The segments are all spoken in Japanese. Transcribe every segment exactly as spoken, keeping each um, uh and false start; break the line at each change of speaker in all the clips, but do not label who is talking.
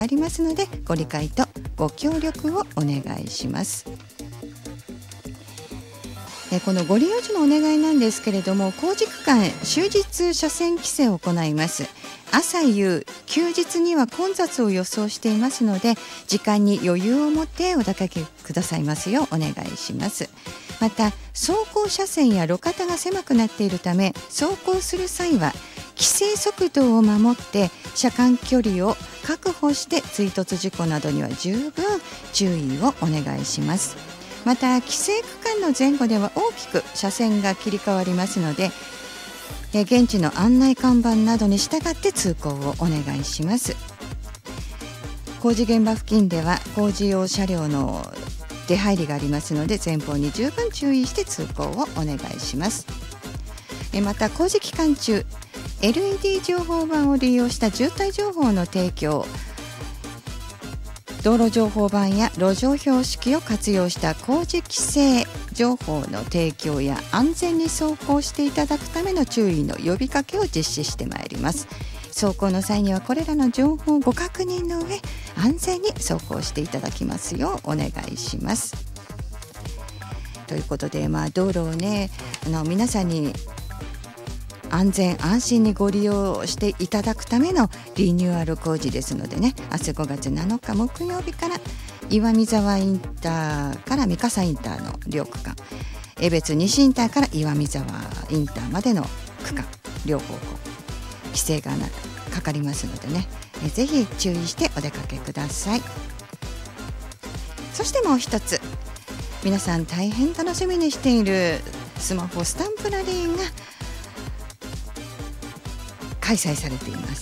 ありますので、ご理解とご協力をお願いします。このご利用時のお願いなんですけれども、工事区間終日車線規制を行います。朝夕休日には混雑を予想していますので、時間に余裕を持ってお出かけくださいますようお願いします。また走行車線や路肩が狭くなっているため、走行する際は規制速度を守って車間距離を確保して、追突事故などには十分注意をお願いします。また規制区間の前後では大きく車線が切り替わりますので、現地の案内看板などに従って通行をお願いします。工事現場付近では工事用車両の出入りがありますので、前方に十分注意して通行をお願いします。また工事期間中 エルイーディー 情報板を利用した渋滞情報の提供、道路情報板や路上標識を活用した工事規制情報の提供や、安全に走行していただくための注意の呼びかけを実施してまいります。走行の際にはこれらの情報をご確認の上、安全に走行していただきますようお願いします。ということで、まあ、道路をね、あの皆さんに安全安心にご利用していただくためのリニューアル工事ですのでね、明日ごがつなのか木曜日から岩見沢インターから三笠インターの両区間、江別西インターから岩見沢インターまでの区間両方向規制がかかりますのでね、えぜひ注意してお出かけください。そしてもう一つ、皆さん大変楽しみにしているスマホスタンプラリーが開催されています。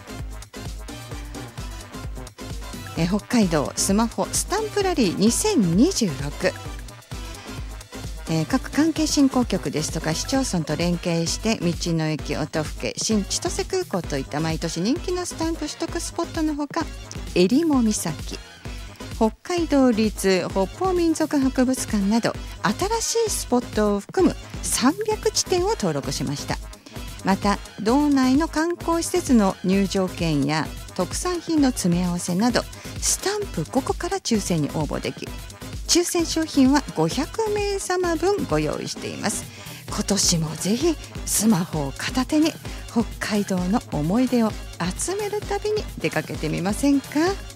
え北海道スマホスタンプラリーにせんにじゅうろく、えー、各関係振興局ですとか市町村と連携して、道の駅、音更、新千歳空港といった毎年人気のスタンプ取得スポットのほか、えりも岬、北海道立北方民族博物館など新しいスポットを含むさんびゃくちてんを登録しました。また道内の観光施設の入場券や特産品の詰め合わせなど、スタンプごこから抽選に応募でき、抽選商品はごひゃくめいさまぶんご用意しています。今年もぜひスマホを片手に北海道の思い出を集める旅に出かけてみませんか。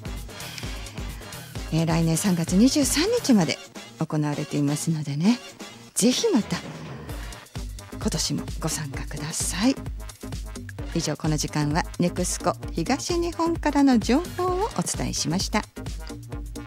えー、来年さんがつにじゅうさんにちまで行われていますのでね、ぜひまた今年もご参加ください。以上、この時間はネクスコ東日本からの情報をお伝えしました。